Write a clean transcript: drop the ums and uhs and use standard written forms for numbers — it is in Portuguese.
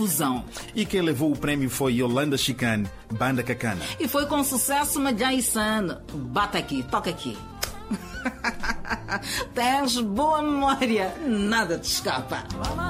explosão. E quem levou o prémio foi Yolanda Chicane, Banda Cacana. E foi com sucesso Majai-san. Bata aqui, toca aqui. Tens boa memória, nada te escapa.